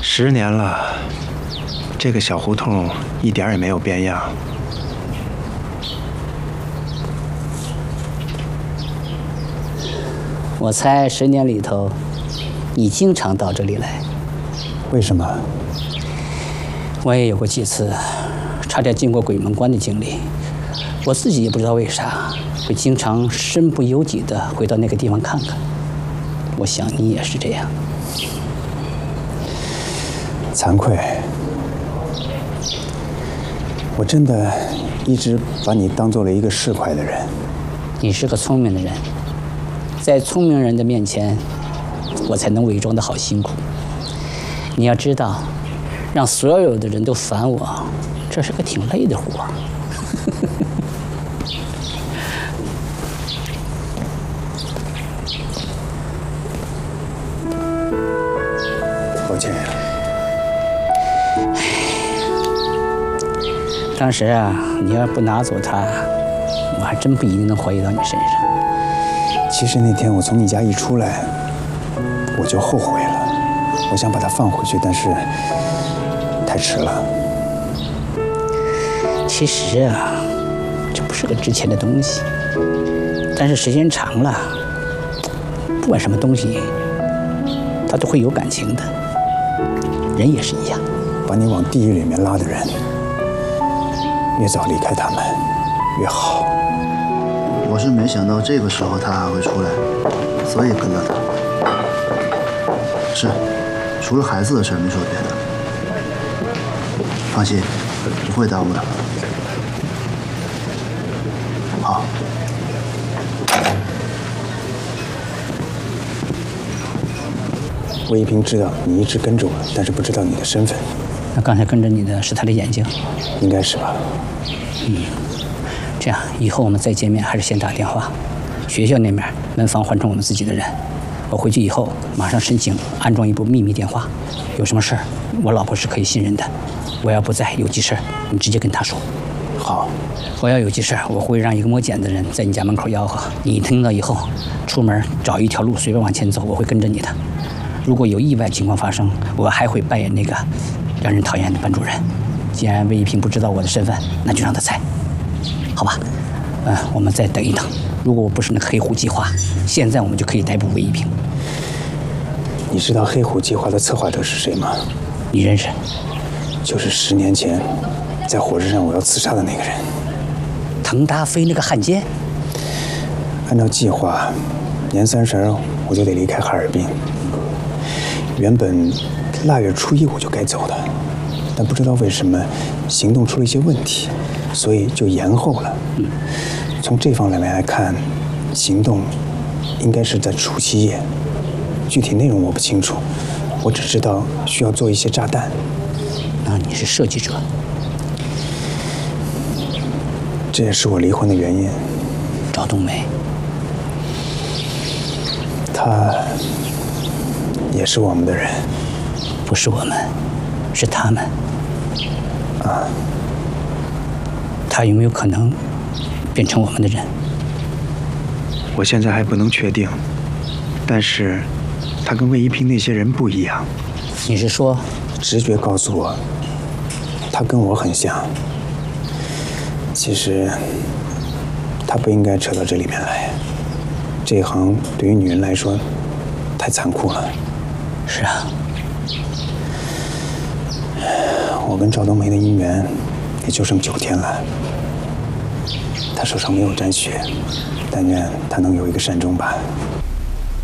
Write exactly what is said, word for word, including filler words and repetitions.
十年了，这个小胡同一点也没有变样。 我猜十年里头，你经常到这里来。 为什么？ 我也有过几次差点进过鬼门关的经历，我自己也不知道为啥会经常身不由己地回到那个地方看看。我想你也是这样。 惭愧，我真的一直把你当做了一个市侩的人。 你是个聪明的人，在聪明人的面前，我才能伪装得好辛苦。你要知道，让所有的人都烦我，这是个挺累的活儿。 抱歉呀。 当时啊，你要不拿走它，我还真不一定能怀疑到你身上。 其实那天我从你家一出来，我就后悔了。我想把它放回去，但是太迟了。 其实啊，这不是个值钱的东西，但是时间长了，不管什么东西，它都会有感情的。人也是一样。 把你往地狱里面拉的人，越早离开他们越好。 我是没想到这个时候他还会出来，所以跟了他。是，除了孩子的事没说别的。放心，不会耽误的。好。 魏一平知道你一直跟着我，但是不知道你的身份。 那刚才跟着你的是他的眼睛？ 应该是吧。 嗯，这样以后我们再见面还是先打电话。学校那面门房换成我们自己的人，我回去以后马上申请安装一部秘密电话。有什么事儿，我老婆是可以信任的。我要不在有急事儿，你直接跟她说。 好。 我要有急事儿，我会让一个摸剪的人在你家门口吆喝。你听到以后，出门找一条路随便往前走，我会跟着你的。如果有意外情况发生，我还会扮演那个让人讨厌的班主任。既然魏一平不知道我的身份，那就让他猜，好吧？嗯，我们再等一等。如果我不是那个黑虎计划，现在我们就可以逮捕魏一平。 你知道黑虎计划的策划者是谁吗？ 你认识？ 就是十年前在火车上我要刺杀的那个人。 滕达飞那个汉奸。 按照计划，年三十我就得离开哈尔滨。原本腊月初一我就该走的，但不知道为什么行动出了一些问题，所以就延后了。 嗯， 从这方面来看，行动应该是在除夕夜，具体内容我不清楚，我只知道需要做一些炸弹。 那你是设计者？ 这也是我离婚的原因。 赵冬梅， 她也是我们的人。 不是我们，是他们。 啊。 他有没有可能变成我们的人？ 我现在还不能确定，但是他跟魏一平那些人不一样。 你是说？ 直觉告诉我，他跟我很像。其实他不应该扯到这里面来，这一行对于女人来说太残酷了。 是啊。 我跟赵冬梅的姻缘也就剩九天了。她手上没有沾血，但愿她能有一个善终吧。